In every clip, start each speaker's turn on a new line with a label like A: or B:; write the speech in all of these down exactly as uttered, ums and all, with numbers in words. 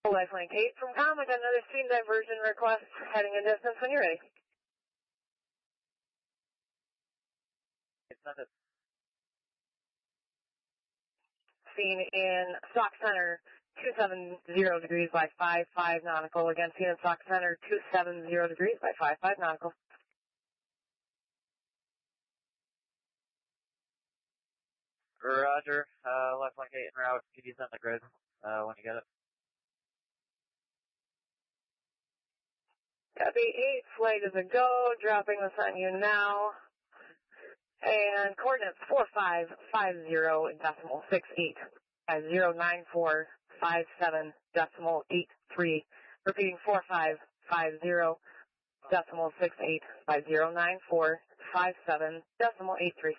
A: Lifeline Kate from Com, I got another scene diversion request heading a distance when you're ready.
B: It's not a
A: Scene in Stock Center, two seven zero degrees by five five nautical. Again, scene in Stock Center, two seven zero degrees by five five nautical.
B: Roger, uh, Lifeline Kate en route. Can you send the grid, uh, when you get it?
A: Copy, eight, flight is a go, dropping this on you now. And coordinates four five five zero decimal six eight five zero nine four five seven decimal eight three. Repeating four five five zero decimal six eight five zero nine four five seven decimal eight three.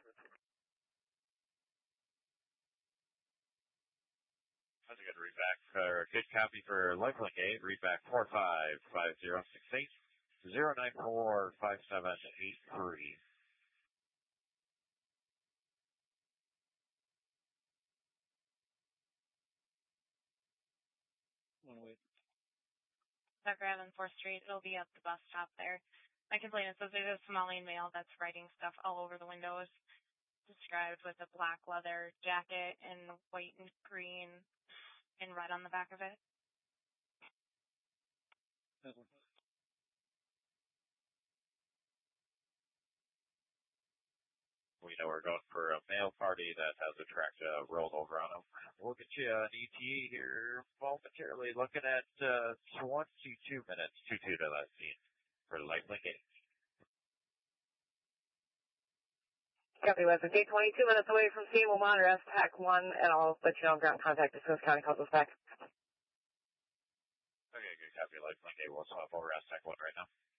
B: That's a good readback, or good copy for Lifeline Kate. Readback four five five zero six eight zero nine four five seven eight three.
C: One wait.
D: Graham and fourth Street, it'll be at the bus stop there. My complaint is that there's a Somalian male that's writing stuff all over the windows, described with a black leather jacket and white and green and red on the back of it.
C: That one.
B: We know we're going for a male party that has a track uh, rolled over on them. We'll get you an E T A here momentarily, looking at uh, twenty-two minutes, two two to that scene for Lifeline Kate.
A: Copy, Lifeline Kate, twenty-two minutes away from scene. We'll monitor S TAC one, and I'll let you know ground contact as soon as County calls us back.
B: Okay, good copy, Lifeline Kate. We'll swap over S TAC one right now.